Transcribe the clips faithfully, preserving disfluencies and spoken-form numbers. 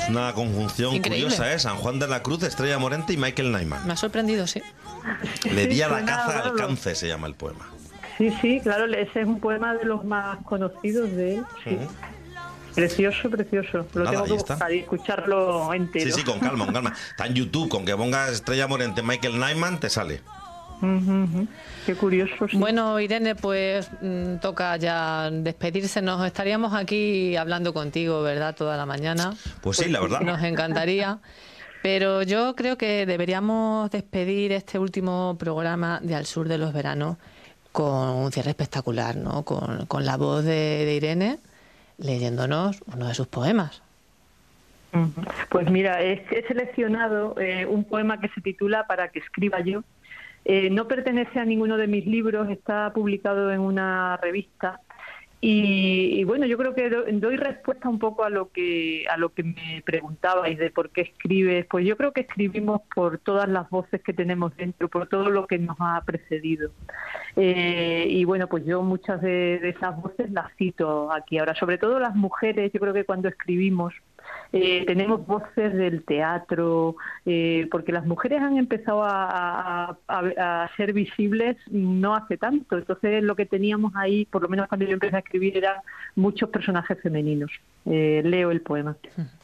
Una conjunción Increíble. curiosa, ¿eh? San Juan de la Cruz, Estrella Morente y Michael Nyman. Me ha sorprendido, sí. Le di a la Sí, caza claro. alcance, se llama el poema. Sí, sí, claro, ese es un poema de los más conocidos de él. Sí. Ujú. Precioso, precioso. Lo Nada, tengo que ahí está. buscar y escucharlo entero. Sí, sí, con calma, con calma. Está en YouTube, con que pongas Estrella Morente, Michael Nyman, te sale. Ujú, ujú. Qué curioso. Sí. Bueno, Irene, pues mm, toca ya despedirse. Nos estaríamos aquí hablando contigo, ¿verdad? Toda la mañana. Pues sí, la verdad. Nos encantaría. Pero yo creo que deberíamos despedir este último programa de Al Sur de los Veranos con un cierre espectacular, ¿no? Con, con la voz de, de Irene leyéndonos uno de sus poemas. Ujú. Pues mira, he, he seleccionado eh, un poema que se titula Para que escriba yo. Eh, no pertenece a ninguno de mis libros, está publicado en una revista. Y, y bueno, yo creo que do, doy respuesta un poco a lo que a lo que me preguntabais de por qué escribes. Pues yo creo que escribimos por todas las voces que tenemos dentro, por todo lo que nos ha precedido. Eh, y bueno, pues yo muchas de, de esas voces las cito aquí ahora, sobre todo las mujeres. Yo creo que cuando escribimos Eh, tenemos voces del teatro, eh, porque las mujeres han empezado a, a, a, a ser visibles no hace tanto. Entonces lo que teníamos ahí, por lo menos cuando yo empecé a escribir, eran muchos personajes femeninos. Eh, leo el poema.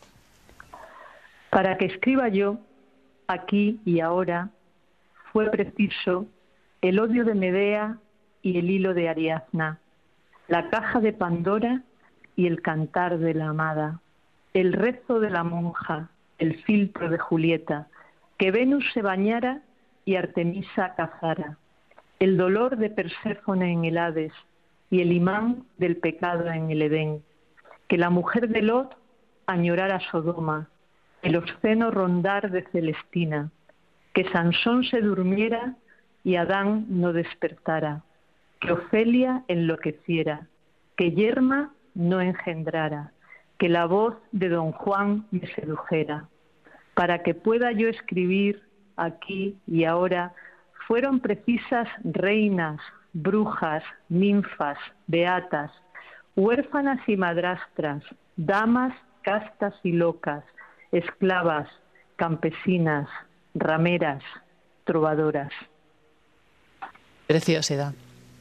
Para que escriba yo, aquí y ahora, fue preciso el odio de Medea y el hilo de Ariadna, la caja de Pandora y el cantar de la amada, el rezo de la monja, el filtro de Julieta, que Venus se bañara y Artemisa cazara, el dolor de Perséfone en el Hades y el imán del pecado en el Edén, que la mujer de Lot añorara Sodoma, el obsceno rondar de Celestina, que Sansón se durmiera y Adán no despertara, que Ofelia enloqueciera, que Yerma no engendrara, que la voz de don Juan me sedujera. Para que pueda yo escribir aquí y ahora, fueron precisas reinas, brujas, ninfas, beatas, huérfanas y madrastras, damas castas y locas, esclavas, campesinas, rameras, trovadoras. Preciosidad.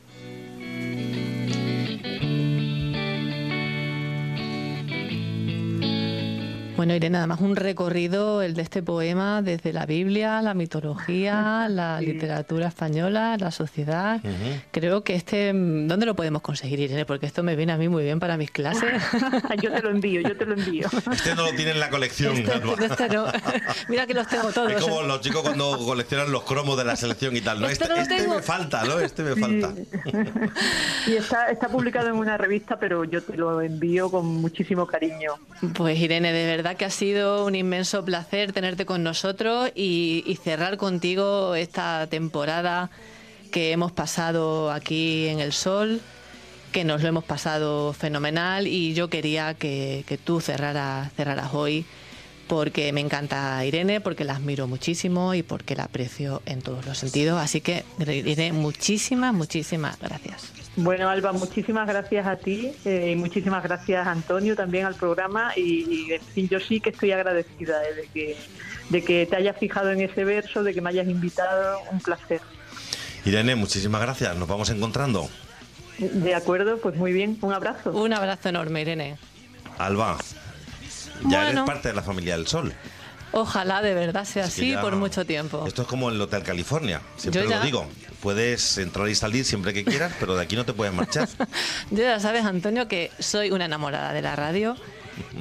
Bueno, Irene, además un recorrido, el de este poema, desde la Biblia, la mitología, la Sí. literatura española, la sociedad. Ujú. Creo que este, ¿dónde lo podemos conseguir, Irene? Porque esto me viene a mí muy bien para mis clases. Yo te lo envío, yo te lo envío. Este no lo tiene en la colección, Este- Alba. este no. Mira que los tengo todos. Es como los chicos cuando coleccionan los cromos de la selección y tal. ¿no? Este Este, no lo este tengo. me falta, ¿no? Este me falta. Y está, está publicado en una revista, pero yo te lo envío con muchísimo cariño. Pues Irene, de verdad que ha sido un inmenso placer tenerte con nosotros y, y cerrar contigo esta temporada que hemos pasado aquí en El Sol, que nos lo hemos pasado fenomenal, y yo quería que, que tú cerraras, cerraras hoy, porque me encanta Irene, porque la admiro muchísimo y porque la aprecio en todos los sentidos. Así que, Irene, muchísimas, muchísimas gracias. Bueno, Alba, muchísimas gracias a ti eh, y muchísimas gracias, Antonio, también al programa. Y, y en fin, yo sí que estoy agradecida eh, de que de que te hayas fijado en ese verso, de que me hayas invitado. Un placer. Irene, muchísimas gracias. Nos vamos encontrando. De acuerdo, pues muy bien. Un abrazo. Un abrazo enorme, Irene. Alba, ya Bueno. eres parte de la familia del Sol. Ojalá de verdad sea Es que así ya- por mucho tiempo. Esto es como el Hotel California. Siempre Yo lo ya- digo. Puedes entrar y salir siempre que quieras, pero de aquí no te puedes marchar. Yo ya sabes, Antonio, que soy una enamorada de la radio